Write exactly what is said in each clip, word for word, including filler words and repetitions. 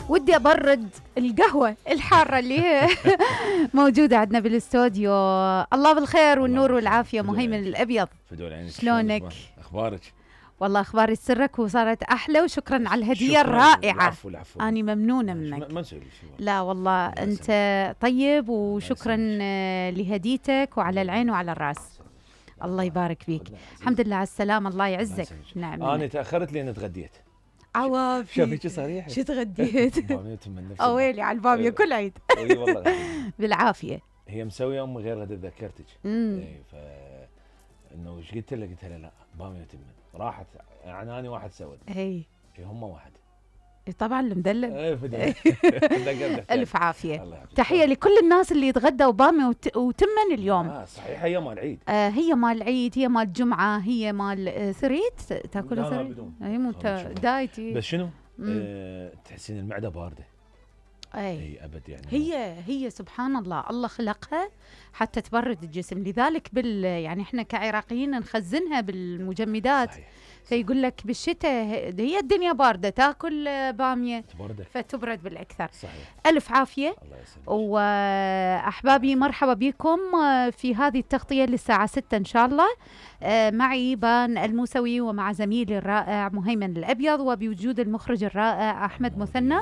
ودي أبرد القهوة الحارة اللي هي موجودة عندنا بالاستوديو. الله بالخير والنور والعافية مهيمن الأبيض، شلونك؟ أخبارك؟ والله أخباري سرك وصارت أحلى، وشكرا على الهدية الرائعة. العفو العفو. أنا ممنونة منك. ما نسوي شيء. لا والله أنت طيب، وشكرا لهديتك وعلى العين وعلى الراس. الله يبارك فيك. الحمد لله على السلامة، الله يعزك. نعم. أنا تأخرت لأن تغديت. عوافي. شوفي صريح. شو تغديت؟ أويلي على البامية كل عيد. اي والله بالعافية. هي مسوية أم غير غدا ذكرتك. اي ف إنه إيش قلت لها؟ قلت لها لا بامية تمن، راحت عناني واحد سود. اي هم واحد. طبعا المدلل. اي ألف عافية. تحية لكل الناس اللي يتغدوا بامية وت... وتمن اليوم. اه صحيح. هي مال العيد. آه هي مال العيد، هي مال الجمعة، هي مال آه ثريد. تاكلها ثريد؟ هي مو دايتي. بس شنو؟ آه تحسين المعدة باردة. اي هي ابد يعني. هي هي سبحان الله، الله خلقها حتى تبرد الجسم، لذلك بال يعني احنا كعراقيين نخزنها بالمجمدات. صحيح. فيقول لك بالشتاء هي الدنيا باردة تاكل بامية تبردك فتبرد بالأكثر. صحيح. ألف عافية. الله يسلمك. وأحبابي مرحبا بكم في هذه التغطية للساعة ستة إن شاء الله، معي بان الموسوي ومع زميلي الرائع مهيمن الأبيض، وبوجود المخرج الرائع أحمد مثنى.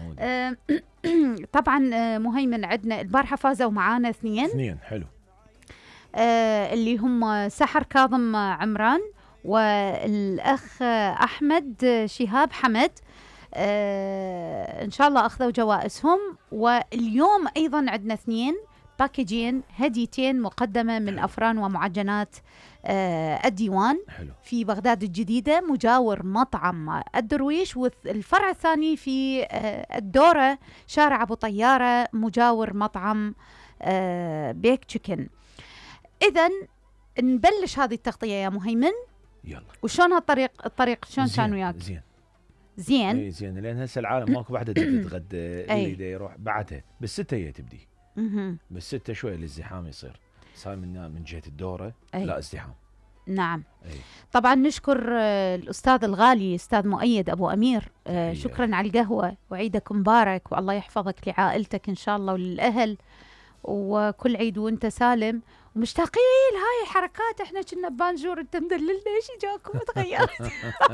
طبعا مهيمن عندنا البارحة فازوا معانا اثنين اثنين حلو. اللي هم سحر كاظم عمران والأخ أحمد شهاب حمد. آه إن شاء الله أخذوا جوائزهم. واليوم أيضا عندنا اثنين باكيجين، هديتين مقدمة من أفران ومعجنات آه الديوان. حلو. في بغداد الجديدة مجاور مطعم الدرويش، والفرع الثاني في آه الدورة شارع أبو طيارة مجاور مطعم آه بيك تشيكن. إذن نبلش هذه التغطية يا مهيمن. يلا. وشون هالطريق الطريق شلون كان وياك؟ زين زين. اي زين، لان هسه العالم ماكو بعد تتغدى اللي دا يروح بعدها بالستة هي تبدي. بالستة شوي الازدحام يصير، صار من من جهه الدوره. أي. لا ازدحام. نعم. أي. طبعا نشكر الاستاذ الغالي استاذ مؤيد ابو امير. آه شكرا على القهوه، وعيدك مبارك، والله يحفظك لعائلتك ان شاء الله وللاهل، وكل عيد وانت سالم. ومشتاقين هاي الحركات، احنا كنا بانجور انت مدللنا، ايش جاكم تغيرت؟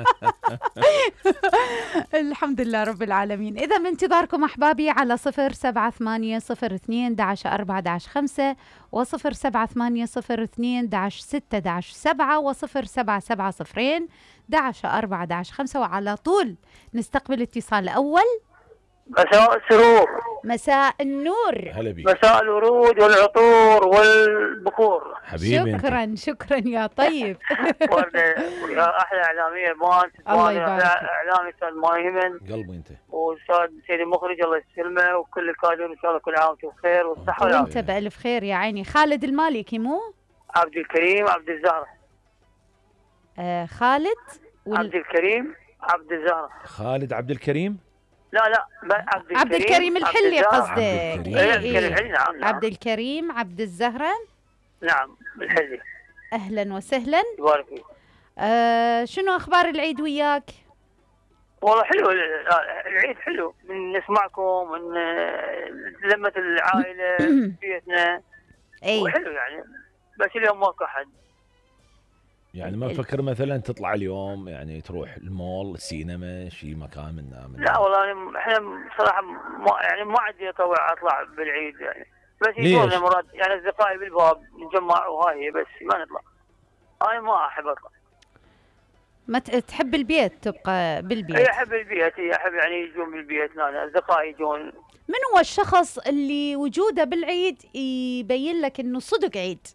الحمد لله رب العالمين. اذا بانتظاركم احبابي على صفر سبعة ثمانية صفر اثنين داش أربعة داش خمسة وصفر سبعة ثمانية صفر اثنين داش ستة داش سبعة وصفر سبعة سبعة صفرين داش أربعة داش خمسة. وعلى طول نستقبل اتصال الاول. مساء السرور. مساء النور. هلا بيك. مساء الورود والعطور والبخور. حبيبي شكرا انت. شكرا يا طيب. وردة يا احلى اعلاميه بان. الله يبارك. اعلامي استاذ مهيمن قلبي انت. واستاذ سيدي المخرج الله يسلمه، وكل الكادر ان شاء الله كل عام وانتم بخير والصحه والعافيه. وانت بالف خير يا عيني. خالد المالكي مو؟ عبد الكريم عبد الزهره. آه خالد وال... عبد الكريم عبد الزهره. خالد عبد الكريم. لا لا عبد الكريم عبد الكريم الحلي قصدك. عبد الكريم. إيه إيه. الحلي. نعم. عبد الكريم عبد الزهرة. نعم الحلي. أهلا وسهلا. يبارك فيك. آه شنو أخبار العيد وياك؟ والله حلو العيد، حلو من نسمعكم، من لمة العائلة في بيتنا. أي. وحلو يعني، بس اليوم ماكو أحد. يعني ما تفكر مثلا تطلع اليوم يعني تروح المول السينما شي مكان من من لا والله يعني احنا بصراحه ما يعني ما عندي طوع اطلع بالعيد يعني، بس يجونا مراد يعني اصدقائي بالباب نجمع وهاي، بس ما نطلع. انا ما احب اطلع. ما تحب البيت تبقى بالبيت؟ اي احب البيت، اي احب يعني يجون بالبيت، لا اصدقائي يجون. من هو الشخص اللي وجوده بالعيد يبين لك انه صدق عيد؟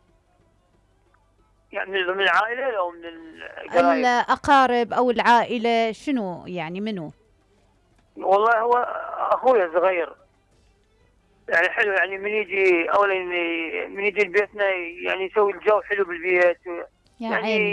يعني من العائلة أو من القرايب؟ الأقارب أو العائلة، شنو يعني منو؟ والله هو أخوي الصغير يعني حلو، يعني من يجي أولا من يجي لبيتنا يعني يسوي الجو حلو بالبيت يعني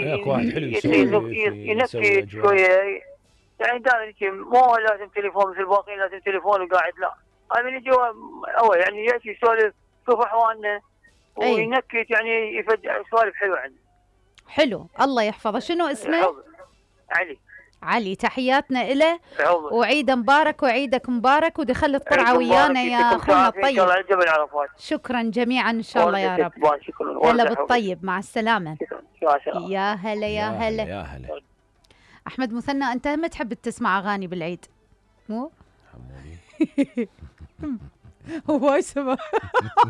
ينكت شوية يعني دائما مو لازم تليفون مثل الباقيين لازم تليفون وقاعد، لا هاي من يجي أول يعني يأتي يسولف شوف أحوالنا وينكت يعني يفد سوالف حلوة عنده. حلو الله يحفظه. شنو اسمه؟ علي. علي تحياتنا إله، وعيد مبارك وعيدك مبارك، ودخلت قرعة ويانا يا أخونا الطيب. شكرا جميعا إن شاء الله يا رب. هلا بالطيب، مع السلامة. يا هلا يا هلا يا هلا. أحمد مثنى، أنت ما تحب تسمع أغاني بالعيد مو؟ حمودي هو اسمه